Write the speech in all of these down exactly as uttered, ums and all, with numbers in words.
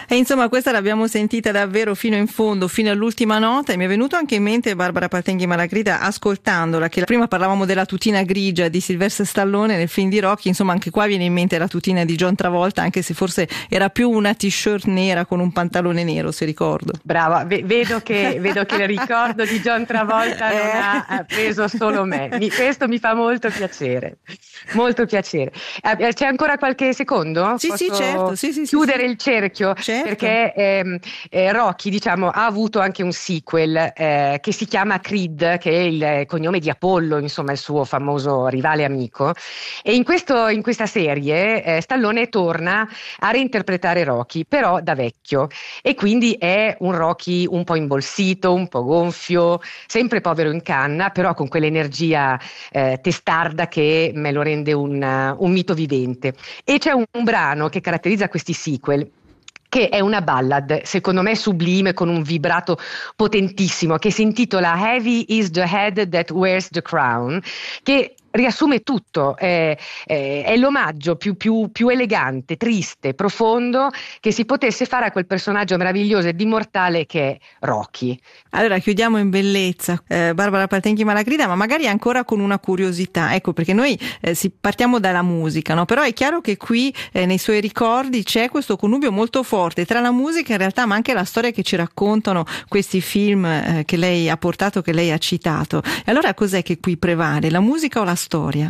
E insomma questa l'abbiamo sentita davvero fino in fondo, fino all'ultima nota, e mi è venuto anche in mente Barbara Paltenghi Malagrida ascoltandola, che prima parlavamo della tutina grigia di Sylvester Stallone nel film di Rocky, insomma anche qua viene in mente la tutina di John Travolta, anche se forse era più una t-shirt nera con un pantalone nero, se ricordo. Brava, v- vedo, che, vedo che il ricordo di John Travolta non ha, ha preso solo me, mi, questo mi fa molto piacere, molto piacere. Eh, c'è ancora qualche secondo? Sì, Posso sì, certo, sì, sì, chiudere sì, il cerchio? certo. Perché ehm, eh, Rocky, diciamo, ha avuto anche un sequel eh, che si chiama Creed, che è il cognome di Apollo, insomma il suo famoso rivale amico, e in, questo, in questa serie eh, Stallone torna a reinterpretare Rocky, però da vecchio, e quindi è un Rocky un po' imbolsito, un po' gonfio, sempre povero in canna, però con quell'energia eh, testarda che me lo rende un, uh, un mito vivente. E c'è un, un brano che caratterizza questi sequel, che è una ballad, secondo me sublime, con un vibrato potentissimo, che si intitola Heavy is the Head That Wears the Crown, che riassume tutto, è, è, è l'omaggio più, più, più elegante, triste, profondo che si potesse fare a quel personaggio meraviglioso ed immortale che è Rocky. Allora chiudiamo in bellezza, eh, Barbara Paltenghi Malagrida, ma magari ancora con una curiosità, ecco, perché noi eh, si, partiamo dalla musica, no? Però è chiaro che qui eh, nei suoi ricordi c'è questo connubio molto forte tra la musica in realtà, ma anche la storia che ci raccontano questi film eh, che lei ha portato, che lei ha citato. E allora cos'è che qui prevale, la musica o la storia?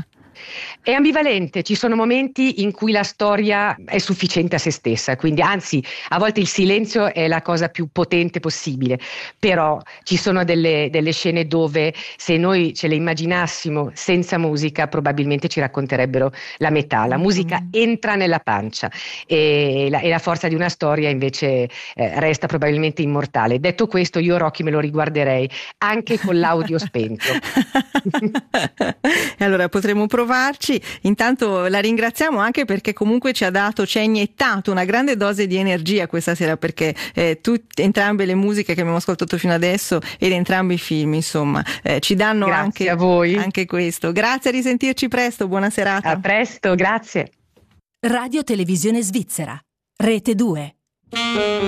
È ambivalente, ci sono momenti in cui la storia è sufficiente a se stessa, quindi anzi a volte il silenzio è la cosa più potente possibile, però ci sono delle, delle scene dove se noi ce le immaginassimo senza musica probabilmente ci racconterebbero la metà, la musica entra nella pancia e la, e la forza di una storia invece eh, resta probabilmente immortale. Detto questo, io Rocky me lo riguarderei anche con l'audio spento. E allora potremo provarci. Intanto la ringraziamo anche perché comunque ci ha dato, ci ha iniettato una grande dose di energia questa sera, perché eh, tutte, entrambe le musiche che abbiamo ascoltato fino adesso ed entrambi i film, insomma, eh, ci danno anche, a voi. anche questo. Grazie, a risentirci presto, buona serata. A presto, grazie. Radio Televisione Svizzera, Rete due.